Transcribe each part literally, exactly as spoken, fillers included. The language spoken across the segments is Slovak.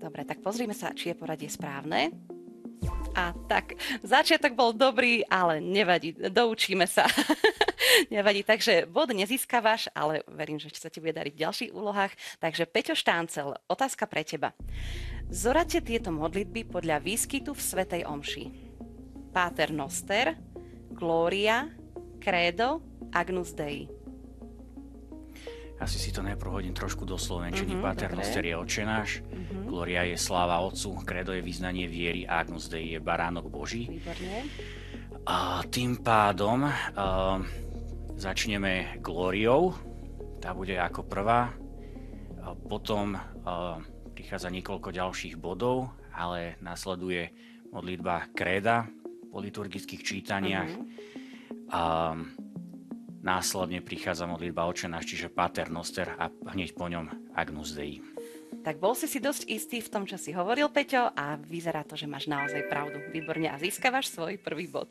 Dobre, tak pozrime sa, či je poradie správne. A tak, začiatok bol dobrý, ale nevadí, doučíme sa. Nevadí, takže bod nezískavaš, ale verím, že sa ti bude dariť v ďalších úlohách. Takže Peťo Štáncel, otázka pre teba. Zoradte tieto modlitby podľa výskytu v svätej omši. Pater Noster, Gloria, Credo, Agnus Dei. Asi si to najprv hodím trošku do slovenčiny. Uh-huh, Pater dobre. Noster je Otčenáš, uh-huh. Gloria je sláva Otcu, Credo je vyznanie viery a Agnus Dei je baránok Boží. Výborne. A tým pádom uh, začneme Gloriou, tá bude ako prvá. A potom uh, prichádza niekoľko ďalších bodov, ale nasleduje modlitba Kreda po liturgických čítaniach. Uh-huh. A následne prichádza modlitba Otčenáš, čiže Pater Noster a hneď po ňom Agnus Dei. Tak bol si si dosť istý v tom, čo si hovoril, Peťo, a vyzerá to, že máš naozaj pravdu. Výborne, a získavaš svoj prvý bod.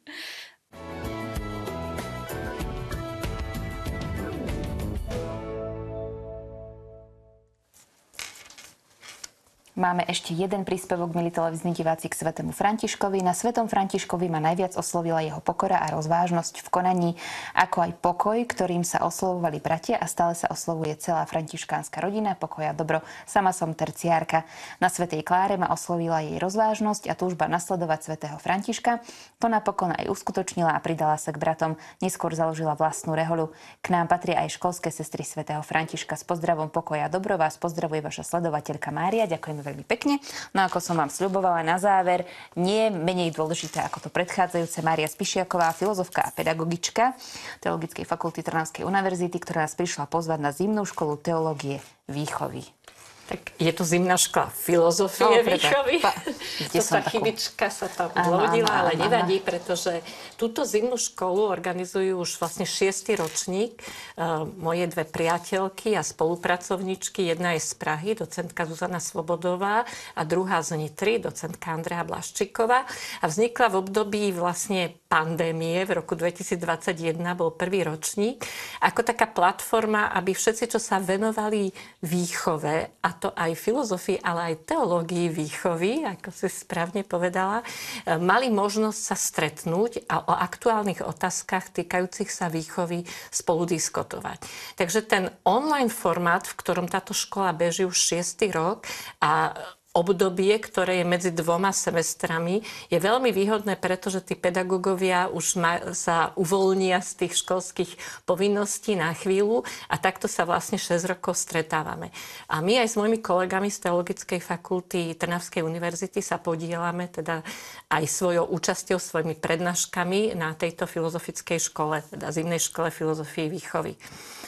Máme ešte jeden príspevok, milí televízni diváci, k svätému Františkovi. Na svätom Františkovi ma najviac oslovila jeho pokora a rozvážnosť v konaní, ako aj pokoj, ktorým sa oslovovali bratia, a stále sa oslovuje celá františkánska rodina. Pokoj a dobro. Sama som terciárka. Na svätej Kláre ma oslovila jej rozvážnosť a túžba nasledovať svätého Františka. To napokon aj uskutočnila a pridala sa k bratom. Neskôr založila vlastnú rehoľu. K nám patria aj školské sestry svätého Františka. S pozdravom pokoj a dobro vás pozdravuje vaša sledovateľka Mária. Ďakujem veľmi pekne. No ako som vám sľubovala, na záver, nie menej dôležité ako to predchádzajúce, Mária Spišiaková, filozofka a pedagogička Teologickej fakulty Trnavskej univerzity, ktorá nás prišla pozvať na zimnú školu teológie výchovy. Tak je to zimná škola filozofie no, výchovy. Pa, to sa takú... chybička sa tam vlodila, ale áno, nevadí, pretože túto zimnú školu organizujú už vlastne šiesty ročník. Uh, moje dve priateľky a spolupracovničky. Jedna je z Prahy, docentka Zuzana Svobodová, a druhá z Nitry, docentka Andrea Blaščíková. A vznikla v období vlastne pandémie. V roku dvetisícdvadsaťjeden bol prvý ročník. Ako taká platforma, aby všetci, čo sa venovali výchove, a to aj filozofii, ale aj teológii výchovy, ako si správne povedala, mali možnosť sa stretnúť a o aktuálnych otázkach týkajúcich sa výchovy spolu diskutovať. Takže ten online formát, v ktorom táto škola beží už šiesty rok a obdobie, ktoré je medzi dvoma semestrami, je veľmi výhodné, pretože tí pedagógovia už ma, sa uvoľnia z tých školských povinností na chvíľu a takto sa vlastne šesť rokov stretávame. A my aj s mojimi kolegami z Teologickej fakulty Trnavskej univerzity sa podielame teda aj svojou účasťou, svojimi prednáškami na tejto filozofickej škole, teda zimnej škole filozofie výchovy.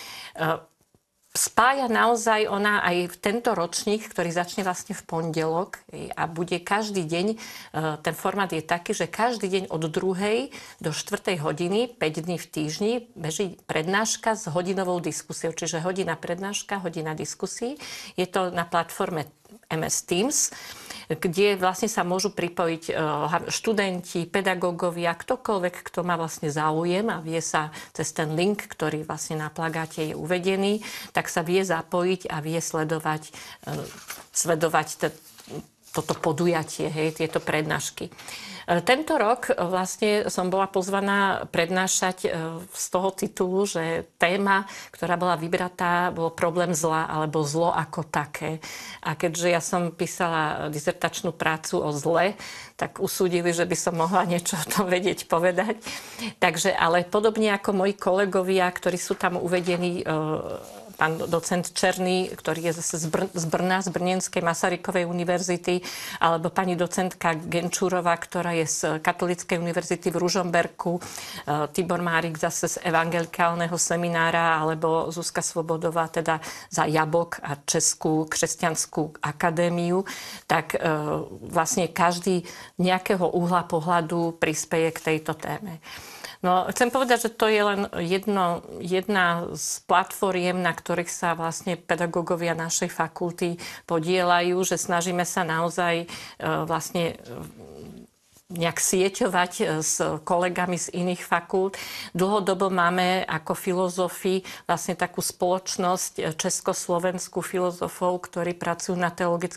Spája naozaj ona aj v tento ročník, ktorý začne vlastne v pondelok a bude každý deň, ten formát je taký, že každý deň od druhej do štvrtej hodiny, päť dní v týždni, beží prednáška s hodinovou diskusiou, čiže hodina prednáška, hodina diskusí. Je to na platforme em es Teams, kde vlastne sa môžu pripojiť študenti, pedagógovia, ktokoľvek, kto má vlastne záujem a vie sa cez ten link, ktorý vlastne na plagáte je uvedený, tak sa vie zapojiť a vie sledovať, sledovať t- toto podujatie, hej, tieto prednášky. Tento rok vlastne som bola pozvaná prednášať z toho titulu, že téma, ktorá bola vybratá, bol problém zla alebo zlo ako také. A keďže ja som písala dizertačnú prácu o zle, tak usúdili, že by som mohla niečo o tom vedieť povedať. Takže, ale podobne ako moji kolegovia, ktorí sú tam uvedení, pán docent Černý, ktorý je zase z, Br- z Brna, z Brnenskej Masarykovej univerzity, alebo pani docentka Genčúrová, ktorá je z Katolíckej univerzity v Ružomberku, Tibor Márik zase z evangelikálneho seminára, alebo Zuzka Svobodová teda za Jabok a Českú kresťanskú akadémiu, tak vlastne každý nejakého uhla pohľadu prispeje k tejto téme. No, chcem povedať, že to je len jedno, jedna z platformiem, na ktorých sa vlastne pedagógovia našej fakulty podielajú, že snažíme sa naozaj vlastne nejak sieťovať s kolegami z iných fakult. Dlhodobo máme ako filozofi vlastne takú spoločnosť československú filozofov, ktorí pracujú na Teologickej